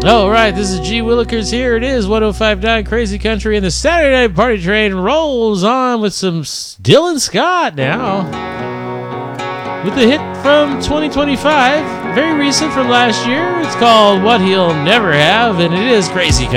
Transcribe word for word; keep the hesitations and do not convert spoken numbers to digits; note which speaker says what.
Speaker 1: All right, this is G. Willikers. Here it is, one oh five point nine Crazy Country, and the Saturday Night Party Train rolls on with some Dylan Scott now. With a hit from twenty twenty-five, very recent from last year. It's called What He'll Never Have, and it is Crazy Country.